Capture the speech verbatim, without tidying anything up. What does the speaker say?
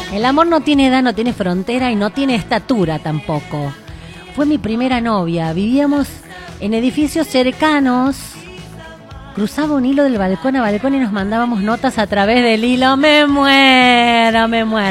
El amor no tiene edad, no tiene frontera y no tiene estatura tampoco. Fue mi primera novia. Vivíamos en edificios cercanos. Cruzaba un hilo del balcón a balcón y nos mandábamos notas a través del hilo. Me muero, me muero.